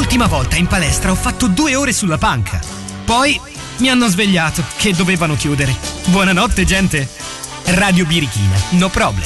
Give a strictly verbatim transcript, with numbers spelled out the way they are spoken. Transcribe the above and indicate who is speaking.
Speaker 1: L'ultima volta in palestra ho fatto due ore sulla panca. Poi mi hanno svegliato che dovevano chiudere. Buonanotte, gente. Radio Birichina, no problem.